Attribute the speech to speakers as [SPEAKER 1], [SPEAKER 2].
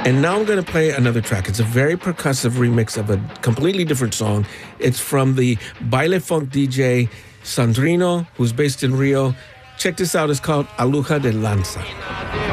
[SPEAKER 1] And now I'm going to play another track. It's a very percussive remix of a completely different song. It's from the baile funk DJ Sandrino, who's based in Rio. Check this out. It's called Aluja de Lanza.